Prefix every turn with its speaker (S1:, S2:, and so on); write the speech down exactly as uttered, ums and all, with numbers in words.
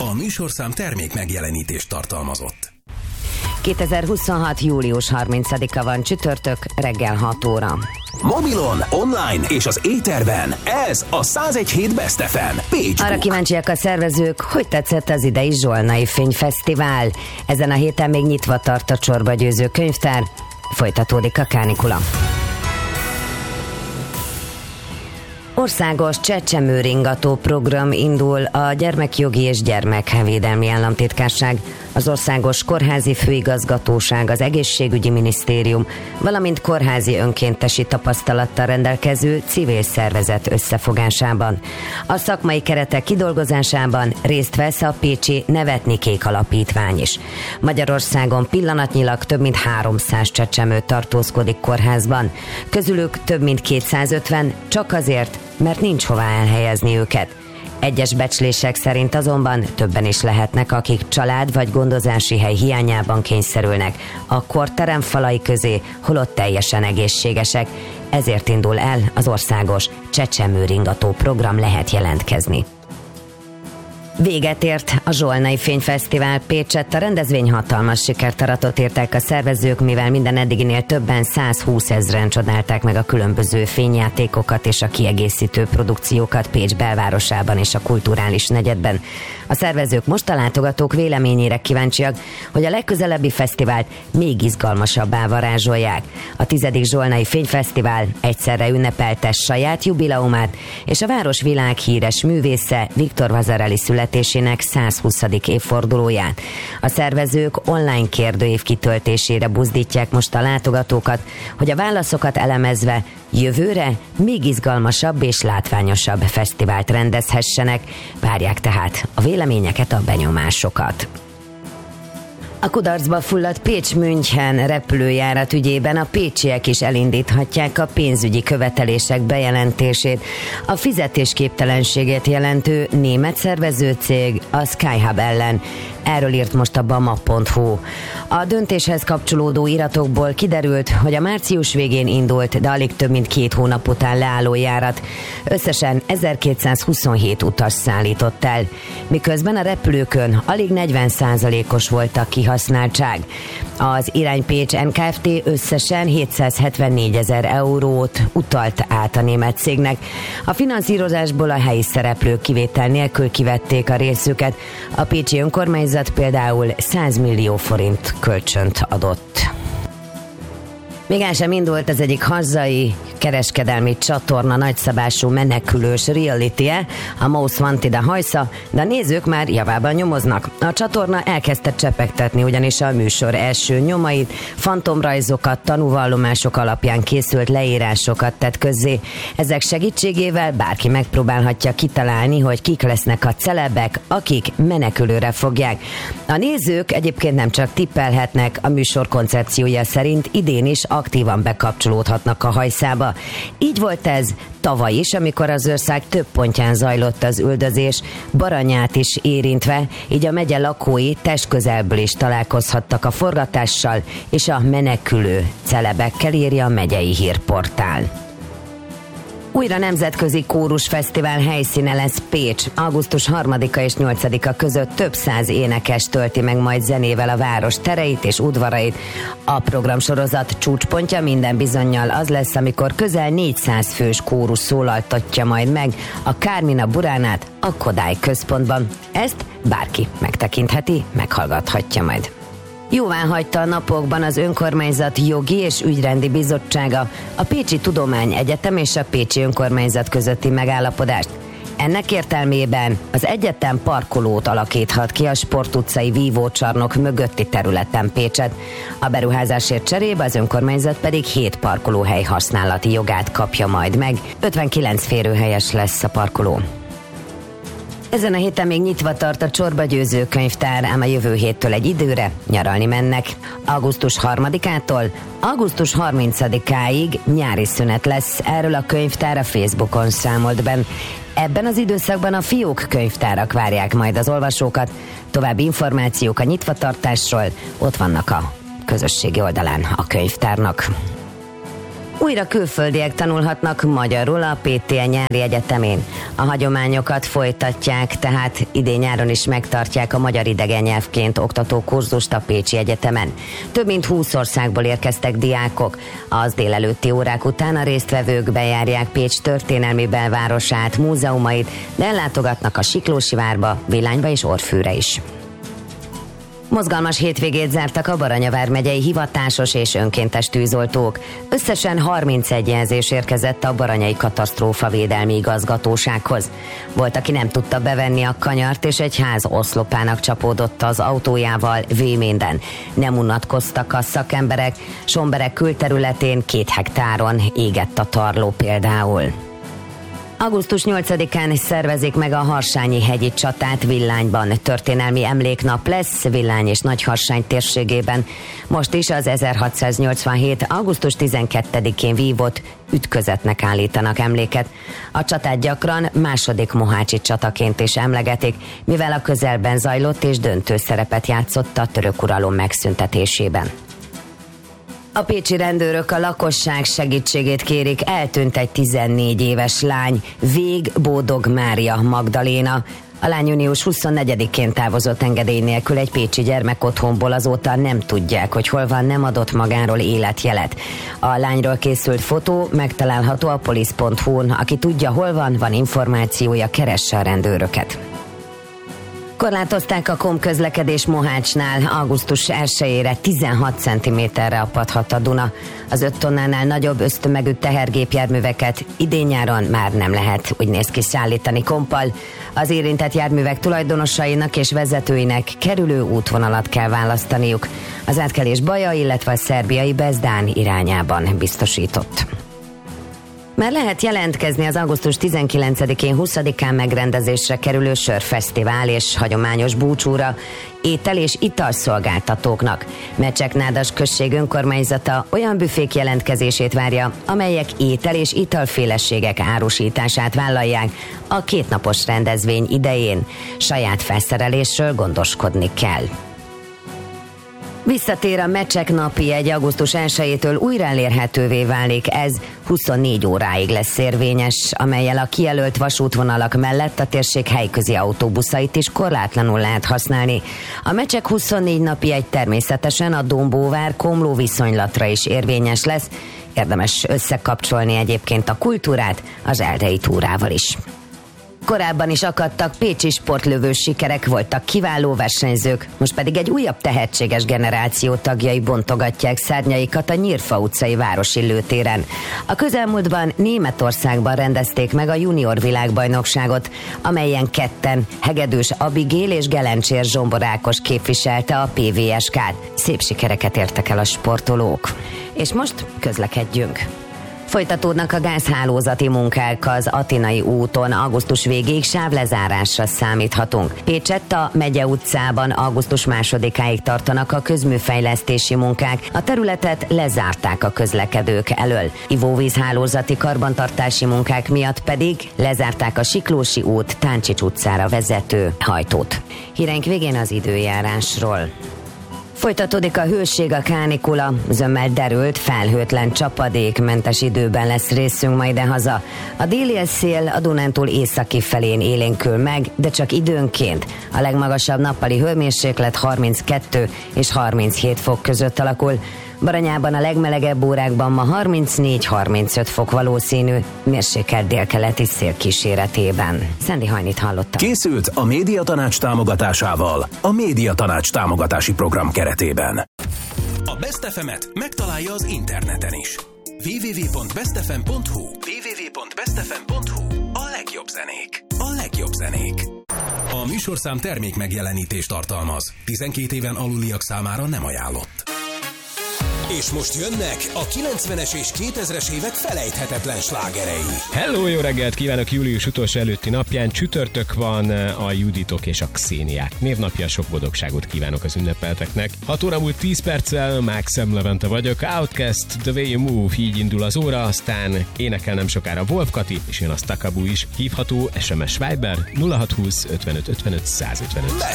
S1: A műsorszám termék megjelenítést tartalmazott.
S2: kétezer-huszonhat. július harmincadika van, csütörtök, reggel hat óra.
S1: Mobilon, online és az éterben ez a száz egy hét Best ef em Pécs.
S2: Arra kíváncsiak a szervezők, hogy tetszett az idei Zsolnai Fényfesztivál. Ezen a héten még nyitva tart a Csorba Győző könyvtár. Folytatódik a kánikula. Országos csecsemőringató program indul a Gyermekjogi és Gyermekvédelmi Államtitkárság, az Országos Kórházi Főigazgatóság, az Egészségügyi Minisztérium, valamint kórházi önkéntesi tapasztalattal rendelkező civil szervezet összefogásában. A szakmai keretek kidolgozásában részt vesz a pécsi Nevetni Kék Alapítvány is. Magyarországon pillanatnyilag több mint háromszáz csecsemő tartózkodik kórházban, közülük több mint kétszázötven csak azért, mert nincs hová elhelyezni őket. Egyes becslések szerint azonban többen is lehetnek, akik család vagy gondozási hely hiányában kényszerülnek a kórterem falai közé, holott teljesen egészségesek. Ezért indul el az országos csecsemőringató program, lehet jelentkezni. Véget ért a Zsolnai Fényfesztivál Pécsett, a rendezvény hatalmas sikert aratott, írták a szervezők, mivel minden eddiginél többen százhúszezren csodálták meg a különböző fényjátékokat és a kiegészítő produkciókat Pécs belvárosában és a kulturális negyedben. A szervezők most a látogatók véleményére kíváncsiak, hogy a legközelebbi fesztivált még izgalmasabbá varázsolják. A tizedik Zsolnai Fényfesztivál egyszerre ünnepelte saját jubileumát és a város világhíres művésze Viktor Vasarely születésének százhuszadik évfordulóját. A szervezők online kérdőív kitöltésére buzdítják most a látogatókat, hogy a válaszokat elemezve jövőre még izgalmasabb és látványosabb fesztivált rendezhessenek. Várják tehát a véleményeket, a benyomásokat. A kudarcba fulladt Pécs-München repülőjárat ügyében a pécsiek is elindíthatják a pénzügyi követelések bejelentését. A fizetésképtelenséget jelentő német szervezőcég a Skyhub ellen. Erről írt most a bama pont hu. A döntéshez kapcsolódó iratokból kiderült, hogy a március végén indult, de alig több mint két hónap után leálló járat összesen ezerkétszázhuszonhét utas szállított el, miközben a repülőkön alig negyven százalékos volt a kihasználtság. Az Irány Pécs en ká ef té összesen hétszázhetvennégyezer eurót utalt át a német cégnek. A finanszírozásból a helyi szereplők kivétel nélkül kivették a részüket. A pécsi önkormányzat például száz millió forint kölcsönt adott. Még el sem indult az egyik hazai kereskedelmi csatorna nagyszabású menekülős reality-e, a Most Wanted a hajsza, de a nézők már javában nyomoznak. A csatorna elkezdte csepegtetni ugyanis a műsor első nyomait, fantomrajzokat, tanúvallomások alapján készült leírásokat tett közzé. Ezek segítségével bárki megpróbálhatja kitalálni, hogy kik lesznek a celebek, akik menekülőre fogják. A nézők egyébként nem csak tippelhetnek, a műsor koncepciója szerint idén is aktívan bekapcsolódhatnak a hajszába. Így volt ez tavaly is, amikor az ország több pontján zajlott az üldözés, Baranyát is érintve, így a megye lakói testközelből is találkozhattak a forgatással és a menekülő celebekkel, írja a megyei hírportál. Újra nemzetközi kórusfesztivál helyszíne lesz Pécs. augusztus harmadika és nyolcadika között több száz énekes tölti meg majd zenével a város tereit és udvarait. A programsorozat csúcspontja minden bizonnyal az lesz, amikor közel négyszáz fős kórus szólaltatja majd meg a Kármina Buránát a Kodály központban. Ezt bárki megtekintheti, meghallgathatja majd. Jóváhagyta a napokban az önkormányzat jogi és ügyrendi bizottsága a Pécsi Tudományegyetem és a Pécsi Önkormányzat közötti megállapodást. Ennek értelmében az egyetem parkolót alakíthat ki a Sport utcai vívócsarnok mögötti területen Pécsett. A beruházásért cserébe az önkormányzat pedig hét parkolóhely használati jogát kapja majd meg. ötvenkilenc férőhelyes lesz a parkoló. Ezen a héten még nyitva tart a Csorba Győző könyvtár, ám a jövő héttől egy időre nyaralni mennek. augusztus harmadikától augusztus harmincadikáig nyári szünet lesz, erről a könyvtár a Facebookon számolt be. Ebben az időszakban a fiók könyvtárak várják majd az olvasókat. További információk a nyitvatartásról ott vannak a közösségi oldalán a könyvtárnak. Újra külföldiek tanulhatnak magyarul a pé té e nyári egyetemén. A hagyományokat folytatják, tehát idén nyáron is megtartják a magyar idegennyelvként oktató kurzust a Pécsi Egyetemen. Több mint húsz országból érkeztek diákok. Az délelőtti órák után a résztvevők bejárják Pécs történelmi belvárosát, múzeumait, de ellátogatnak a Siklósi várba, Villányba és Orfűre is. Mozgalmas hétvégét zártak a Baranya vármegyei hivatásos és önkéntes tűzoltók. Összesen harmincegy jelzés érkezett a baranyai katasztrófavédelmi igazgatósághoz. Volt, aki nem tudta bevenni a kanyart, és egy ház oszlopának csapódott az autójával Véménden. Nem unatkoztak a szakemberek, Sombereg külterületén két hektáron égett a tarló például. augusztus nyolcadikán szervezik meg a Harsányi hegyi csatát Villányban. Történelmi emléknap lesz Villány és Nagyharsány térségében. Most is az ezerhatszáznyolcvanhét. augusztus tizenkettedikén vívott ütközetnek állítanak emléket. A csatát gyakran második mohácsi csataként is emlegetik, mivel a közelben zajlott és döntő szerepet játszott a török uralom megszüntetésében. A pécsi rendőrök a lakosság segítségét kérik, eltűnt egy tizennégy éves lány, Vég Bódog Mária Magdaléna. A lány június huszonnegyedikén távozott engedély nélkül egy pécsi gyermekotthonból, azóta nem tudják, hogy hol van, nem adott magáról életjelet. A lányról készült fotó megtalálható a polisz pont hu-n. Aki tudja, hol van, van információja, keresse a rendőröket. Korlátozták a Kom közlekedés Mohácsnál, augusztus elsejére tizenhat centiméterre apadhat a Duna. Az öt tonnánál nagyobb ösztömegű tehergépjárműveket idén-nyáron már nem lehet, úgy néz ki, szállítani Kompal. Az érintett járművek tulajdonosainak és vezetőinek kerülő útvonalat kell választaniuk. Az átkelés Baja, illetve a szerbiai Bezdán irányában biztosított. Már lehet jelentkezni az augusztus tizenkilencedikén huszadikán megrendezésre kerülő sörfesztivál és hagyományos búcsúra étel- és italszolgáltatóknak. Mecseknádas község önkormányzata olyan büfék jelentkezését várja, amelyek étel- és italféleségek árusítását vállalják a kétnapos rendezvény idején. Saját felszerelésről gondoskodni kell. Visszatér a Mecsek napi egy augusztus elsejétől újra elérhetővé válik. Ez huszonnégy óráig lesz érvényes, amellyel a kijelölt vasútvonalak mellett a térség helyközi autóbuszait is korlátlanul lehet használni. A Mecsek huszonnégy napi egy természetesen a Dombóvár-Komló viszonylatra is érvényes lesz. Érdemes összekapcsolni egyébként a kultúrát az erdei túrával is. Korábban is akadtak pécsi sportlövős sikerek, voltak kiváló versenyzők, most pedig egy újabb tehetséges generáció tagjai bontogatják szárnyaikat a Nyírfa utcai városi lőtéren. A közelmúltban Németországban rendezték meg a junior világbajnokságot, amelyen ketten, Hegedűs Abigél és Gelencsér Zsombor Ákos képviselte a pé vé es ká-t. Szép sikereket értek el a sportolók. És most közlekedjünk. Folytatódnak a gázhálózati munkák az Atinai úton, augusztus végéig sávlezárásra számíthatunk. Pécsett a Megye utcában augusztus másodikáig tartanak a közműfejlesztési munkák, a területet lezárták a közlekedők elől. Ivóvízhálózati karbantartási munkák miatt pedig lezárták a Siklósi út Táncsics utcára vezető hajtót. Híreink végén az időjárásról. Folytatódik a hőség, a kánikula, zömmel derült, felhőtlen, csapadékmentes időben lesz részünk majd haza. A déli szél a Dunántúl északi felén élénkül meg, de csak időnként. A legmagasabb nappali hőmérséklet harminckettő és harminchét fok között alakul. Baranyában a legmelegebb órákban ma harmincnégy-harmincöt fok valószínű, mérsékelt délkeleti szél kíséretében. Szendi Hajnit hallottam.
S1: Készült a Médiatanács támogatásával, a Médiatanács támogatási program keretében. A Best ef emet megtalálja az interneten is. double-u double-u double-u pont best f m pont hu double-u double-u double-u pont best f m pont hu A legjobb zenék. A legjobb zenék. A műsorszám termék megjelenítést tartalmaz. tizenkét éven aluliak számára nem ajánlott. És most jönnek a kilencvenes és kétezres évek felejthetetlen slágerei.
S3: Hello, jó reggelt kívánok! Július utolsó előtti napján csütörtök van, a Juditok és a Xéniák névnapja, sok boldogságot kívánok az ünnepelteknek. hat óra múlt tíz perccel, Maxem Levente vagyok, Outcast, The Way You Move, így indul az óra, aztán énekel nem sokára Wolf Kati, és jön a Stakabu is. Hívható es em es Viber nulla hat húsz ötvenöt ötvenöt százötvenöt.